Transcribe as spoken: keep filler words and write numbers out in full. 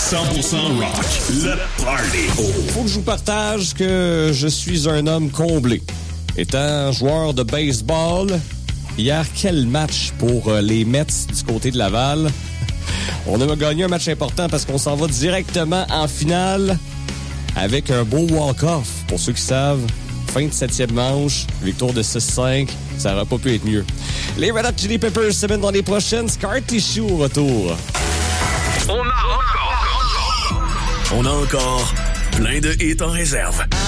cent pour cent rock, le party. Faut que je vous partage que je suis un homme comblé. Étant joueur de baseball, hier, quel match pour les Mets du côté de Laval. On a gagné un match important parce qu'on s'en va directement en finale avec un beau walk-off. Pour ceux qui savent, fin de septième manche, victoire de six cinq, ça n'aurait pas pu être mieux. Les Red Hot Chili Peppers se mettent dans les prochaines. Scar Tissue au retour. On a encore, on a encore plein de hits en réserve.